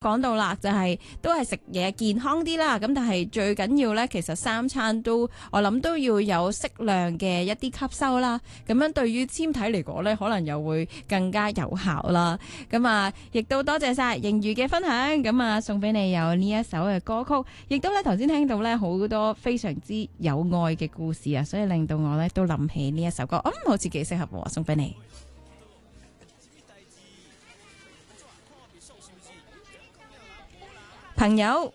講到啦，就係都係食嘢健康啲啦。咁但係最緊要呢，其實三餐都我諗都要有適量嘅一啲吸收啦。咁樣對於纖體嚟講呢，可能又會更加有效啦。咁啊，亦都多謝晒盈餘嘅分享。咁啊，送俾你有呢一首嘅歌曲，亦都呢頭先聽到呢好多非常之有愛嘅故事啊，所以令到我呢都諗起呢一首歌，好似幾適合喎，送俾你。朋友。